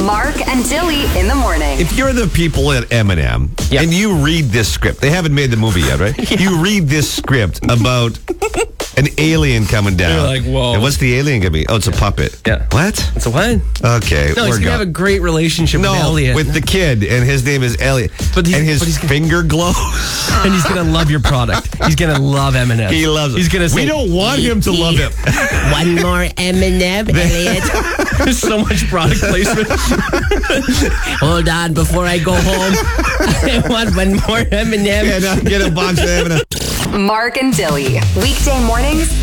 Mark and Dilly in the morning. If you're the people at M&M and you read this script, they haven't made the movie yet, right? You read this script about an alien coming down. You're like, whoa. And what's the alien going to be? Oh, it's a puppet. Yeah. What? It's a what? Okay. No, he's going to have a great relationship with Elliot. with the kid, and his name is Elliot. And his finger glows. And he's going to love your product. He's going to love M&M. He loves it. He's going to say, we don't want him to love it. One more M&M, Elliot. There's so much product placement. Hold on, before I go home, I want one more M&M. Yeah, no, get a box of M&M. Mark and Dilly. Weekday mornings